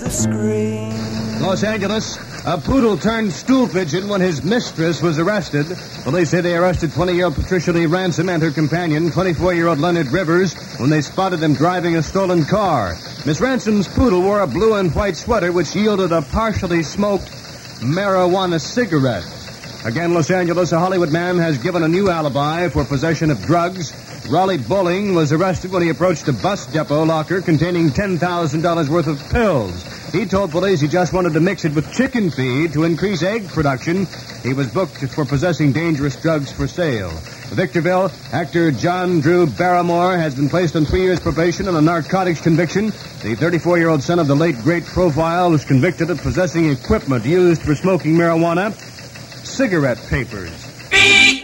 the screen. Los Angeles, a poodle turned stool pigeon when his mistress was arrested. Police say they arrested 20-year-old Patricia Lee Ransom and her companion, 24-year-old Leonard Rivers, when they spotted them driving a stolen car. Miss Ransom's poodle wore a blue and white sweater which yielded a partially smoked marijuana cigarette. Again, Los Angeles, a Hollywood man has given a new alibi for possession of drugs. Raleigh Bowling was arrested when he approached a bus depot locker containing $10,000 worth of pills. He told police he just wanted to mix it with chicken feed to increase egg production. He was booked for possessing dangerous drugs for sale. Victorville, actor John Drew Barrymore has been placed on 3 years probation on a narcotics conviction. The 34-year-old son of the late great Profile was convicted of possessing equipment used for smoking marijuana, cigarette papers.